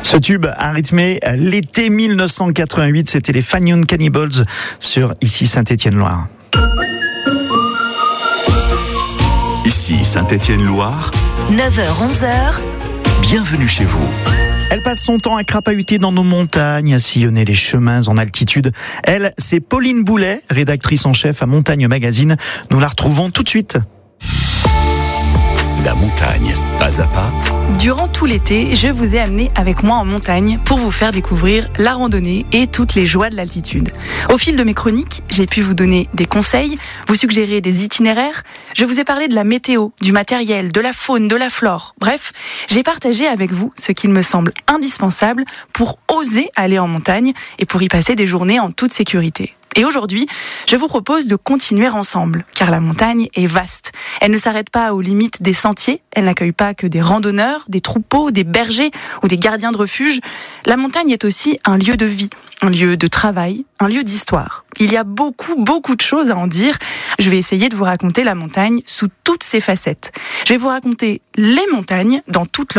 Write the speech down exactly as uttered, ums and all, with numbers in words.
Ce tube a rythmé l'été mille neuf cent quatre-vingt-huit, c'était les Fanion Cannibals sur Ici Saint-Étienne-Loire. Ici Saint-Étienne-Loire, neuf heures onze heures. Bienvenue chez vous. Elle passe son temps à crapahuter dans nos montagnes, à sillonner les chemins en altitude. Elle, c'est Pauline Boulet, rédactrice en chef à Montagne Magazine. Nous la retrouvons tout de suite. La montagne, pas à pas. Durant tout l'été, je vous ai amené avec moi en montagne pour vous faire découvrir la randonnée et toutes les joies de l'altitude. Au fil de mes chroniques, j'ai pu vous donner des conseils, vous suggérer des itinéraires. Je vous ai parlé de la météo, du matériel, de la faune, de la flore. Bref, j'ai partagé avec vous ce qu'il me semble indispensable pour oser aller en montagne et pour y passer des journées en toute sécurité. Et aujourd'hui, je vous propose de continuer ensemble, car la montagne est vaste. Elle ne s'arrête pas aux limites des sentiers, elle n'accueille pas que des randonneurs, des troupeaux, des bergers ou des gardiens de refuge. La montagne est aussi un lieu de vie, un lieu de travail, un lieu d'histoire. Il y a beaucoup, beaucoup de choses à en dire. Je vais essayer de vous raconter la montagne sous toutes ses facettes. Je vais vous raconter les montagnes dans toute leur